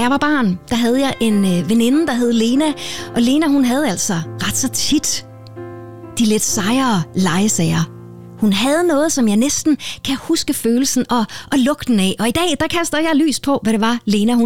jeg var barn, der havde jeg en veninde, der hed Lena. Og Lena, hun havde altså ret så tit de lidt sejere legesager. Hun havde noget, som jeg næsten kan huske følelsen og lugten af. Og i dag, der kaster jeg lys på, hvad det var, Lena hun